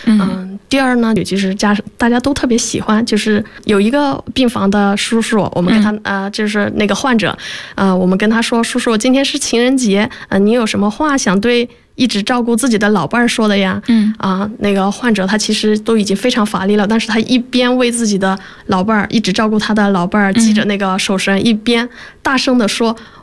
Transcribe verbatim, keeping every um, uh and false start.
嗯、呃，第二呢，就是家大家都特别喜欢，就是有一个病房的叔叔，我们跟他、嗯、呃，就是那个患者，呃，我们跟他说，叔叔，今天是情人节，呃，你有什么话想对一直照顾自己的老伴儿说的呀？嗯啊、呃，那个患者他其实都已经非常乏力了，但是他一边为自己的老伴儿一直照顾他的老伴儿系着那个手绳、嗯，一边大声的说：“